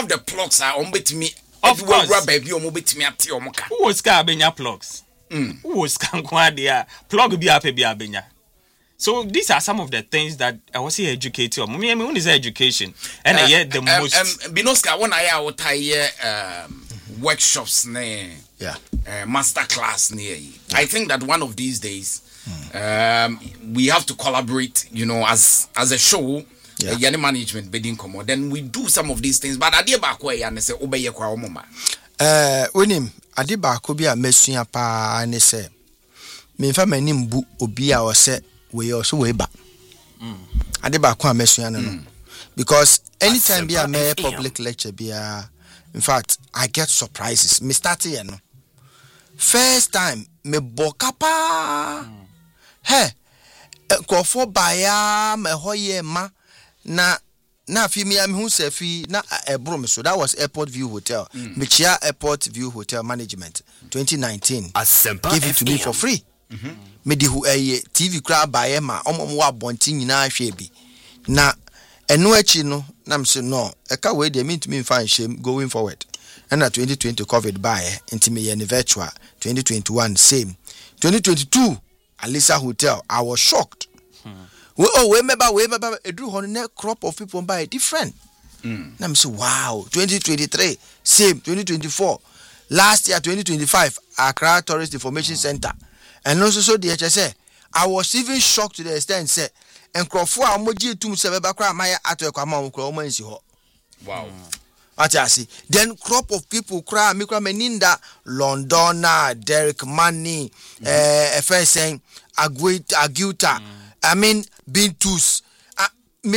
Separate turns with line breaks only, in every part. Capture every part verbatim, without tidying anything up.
have the plugs are on bet me.
Of course,
baby, or bet me at your mocha.
Who was Carbenia plugs? Who was Canquadia? Plug be up a biabenia. So these are some of the things that I was here educated on. I mean, is education, and uh, yet the um, most.
Um, Binoska, when I out here um, workshops, ne,
yeah,
uh, master class near. Yeah. I think that one of these days, mm. um, we have to collaborate. You know, as as a show, yeah, uh, yani management bidding come on. Then we do some of these things. But I did back way and say obey your kwa mama.
Uh, when him, I did back be a messia pa and say, me fa manim bu obi a say. We also way back. Mm. I did back one message because anytime be a mere public lecture be a, in fact I get surprises. Me start here no. First time me boka pa. Mm. Hey, go for buyer me hoye ma na na fi me am hu se fi na ebro me so that was Airport View Hotel. Mm. Me chia Airport View Hotel Management twenty nineteen. Give it to me for free. Mm-hmm. Me di hu eye T V kra bae ma omom wa bonti nyina hwe bi na eno achi no na me say no e ka we dey mean to me fan shame going forward and na twenty twenty covid bae enti me ye virtual twenty twenty-one same twenty twenty-two Alisa Hotel I was shocked. hmm. we oh we remember we remember edu ho ne crop of people buy different. mm. na me say wow twenty twenty-three same twenty twenty-four last year twenty twenty-five Accra Tourist Information mm. Center. And also so the H S A, I was even shocked to the extent say, and Crawford Amoji to Sebakra Maya at a common Cromancy.
Wow.
What I see. Then crop of people cry Mikra Meninda, Londona, Derek Money, mm-hmm. uh, F S saying Aguita, Aguta, mm. I mean Bintus, uh, me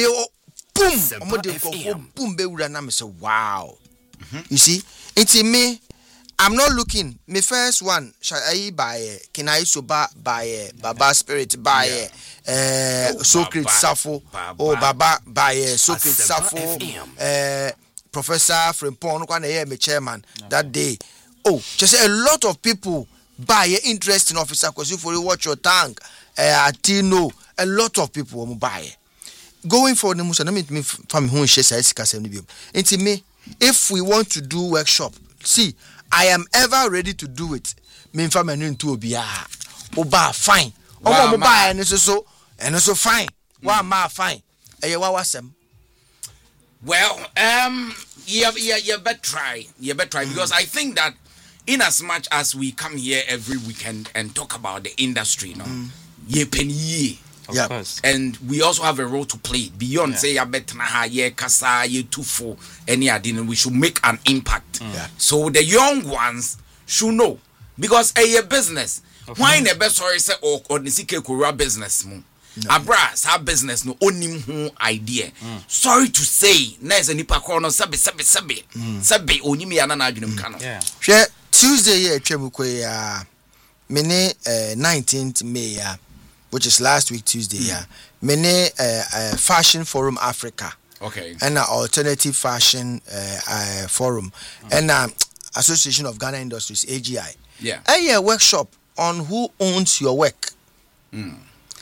boom, boom, boom, so wow. Mm-hmm. You see, it's in me. I'm not looking. My first one, Shai by Kenai Soba by Baba Spirit by uh Socrates Safo or Baba by Socrates Safo uh Professor Frimpong one year me chairman that day. Oh, just a lot of people buy interest in officer because you for watch your tank uh Tino, a lot of people will buy. Going for the Musa, I mean from whom she says into me. If we want to do workshop, see I am ever ready to do it. Me fa manu to obi a. Oba fine. Omo mo ba ene so so ene so fine. Wa ma fine. Eye wa wasem.
Well, um you you you better try. You better try mm. because I think that in as much as we come here every weekend and talk about the industry, you know, mm. ye penny.
Of yep. course.
And we also have a role to play beyond yeah. say ya better na ye kasa ye too for any adin. We should make an impact. Mm. Yeah. So the young ones should know because a business. Okay. Why in a best story say or or the sike kura business mo. Abra sa business no onim ho idea. Mm. Sorry to say, na is nipa ko no sabe sabe sabe. Sabe onim ya na na adwunem ka no.
Yeah. Hwe Tuesday ye twem ko ya mene nineteenth May ya. Which is last week Tuesday, mm. yeah. Many uh, uh, Fashion Forum Africa,
okay,
and an Alternative Fashion uh, uh, Forum, mm. and uh, Association of Ghana Industries (A G I).
Yeah,
a workshop on who owns your work.
Mm.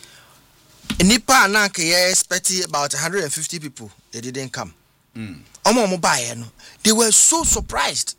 Nipa ananke expecting about one hundred fifty people. They didn't come.
Mm.
They were so surprised.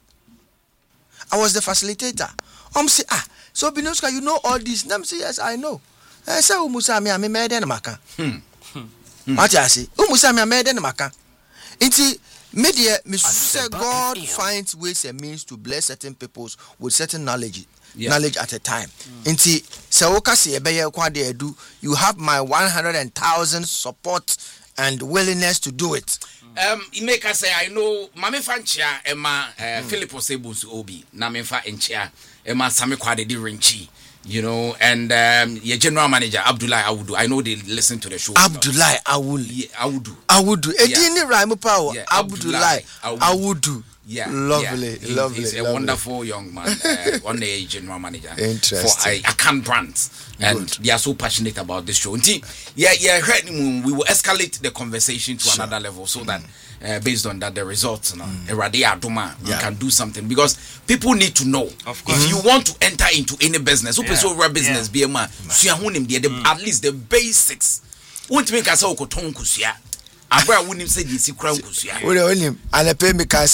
I was the facilitator. I'm say ah, so Binoska, you know all this? Nam say yes, I know. I say umusa me ame mede na maka. Hmm. What I say? Umusa me mede na maka. Inti media me say God finds ways and means to bless certain peoples with certain knowledge. Yeah. Knowledge at a time. Mm. Inti se woka se ebeye kwa de do you have my one hundred thousand support and willingness to do it.
Um you make us say I know mame fanchia ema uh, mm. Philip Osebus obi na me fa enchia ema same kwa de renchi. You know, and um, your general manager Abdullah Awudu. I know they listen to the show.
Abdullah Awul,
yeah, Awudu,
Awudu. Edini Raimu Power. Abdullah Awudu.
Yeah,
lovely,
yeah. He,
lovely.
He's a
lovely.
wonderful young man. Uh, one day general manager
Interesting.
for I, I can brands, and Good. They are so passionate about this show. Until yeah, yeah, we will escalate the conversation to sure. another level so mm. that. Uh, based on that, the results, you know, mm. we yeah. can do something because people need to know.
Of course.
If you want to enter into any business, yeah. so business, be a man, at least the basics. Won't make us all go to Abra wouldn't say this crown.